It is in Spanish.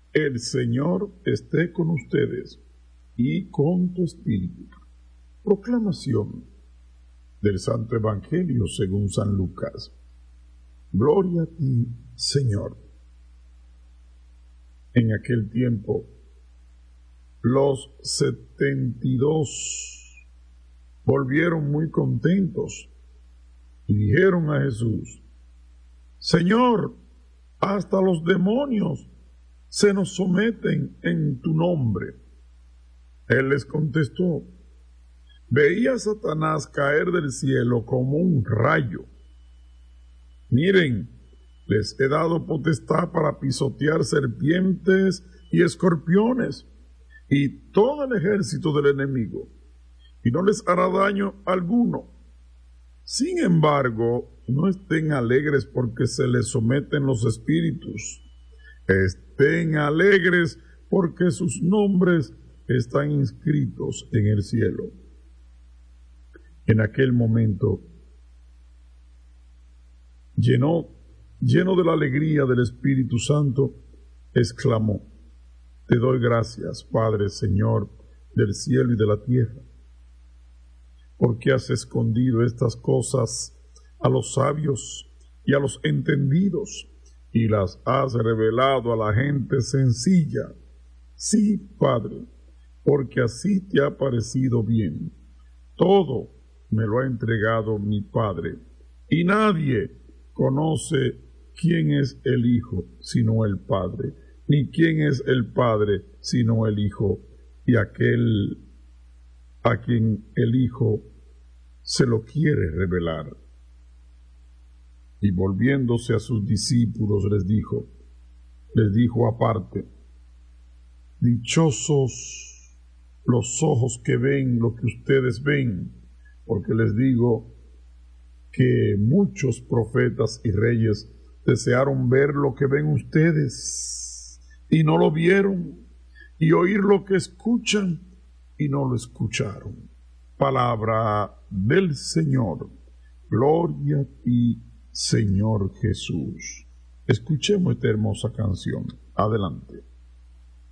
El Señor esté con ustedes y con tu espíritu. Proclamación del Santo Evangelio según San Lucas. Gloria a ti, Señor. En aquel tiempo, los 72 volvieron muy contentos y dijeron a Jesús: Señor, hasta los demonios se nos someten en tu nombre. Él les contestó: veía a Satanás caer del cielo como un rayo. Miren, les he dado potestad para pisotear serpientes y escorpiones y todo el ejército del enemigo, y no les hará daño alguno. Sin embargo, no estén alegres porque se les someten los espíritus. Estén alegres porque sus nombres están inscritos en el cielo. En aquel momento, lleno de la alegría del Espíritu Santo, exclamó: Te doy gracias, Padre, Señor del cielo y de la tierra, porque has escondido estas cosas a los sabios y a los entendidos, y las has revelado a la gente sencilla. Sí, Padre, porque así te ha parecido bien. Todo me lo ha entregado mi Padre, y nadie conoce quién es el Hijo sino el Padre, ni quién es el Padre sino el Hijo, y aquel a quien el Hijo se lo quiere revelar. Y volviéndose a sus discípulos les dijo aparte: dichosos los ojos que ven lo que ustedes ven, porque les digo que muchos profetas y reyes desearon ver lo que ven ustedes y no lo vieron, y oír lo que escuchan y no lo escucharon. Palabra del Señor. Gloria a ti, Señor Jesús. Escuchemos esta hermosa canción. Adelante.